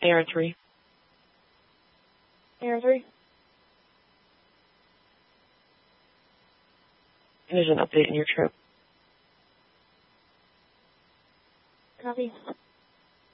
AR3. AR3. There's an update in your troop. Copy.